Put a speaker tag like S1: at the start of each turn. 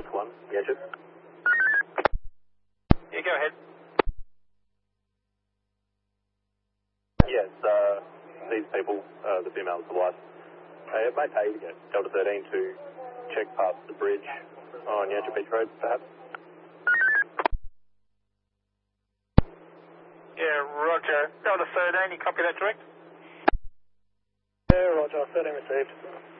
S1: 1, Yanchu.
S2: Yeah, go ahead.
S1: Yes, these people, the females, the wife, it might pay to get Delta 13 to check past the bridge on Yanchu Beach Road, perhaps.
S2: Yeah, roger. Delta 13, you copy that direct?
S1: Yeah, roger, 13 received.